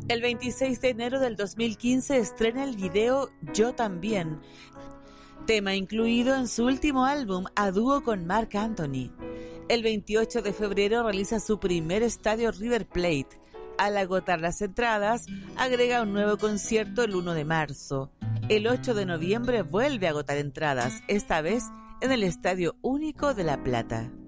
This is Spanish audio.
El 26 de enero del 2015 estrena el video Yo También, tema incluido en su último álbum a dúo con Marc Anthony. El 28 de febrero realiza su primer estadio River Plate. Al agotar las entradas, agrega un nuevo concierto el 1 de marzo. El 8 de noviembre vuelve a agotar entradas, esta vez en el Estadio Único de La Plata.